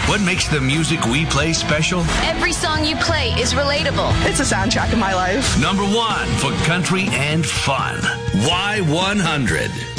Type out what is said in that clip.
What makes the music we play special? Every song you play is relatable. It's a soundtrack of my life. Number one for country and fun. Y100.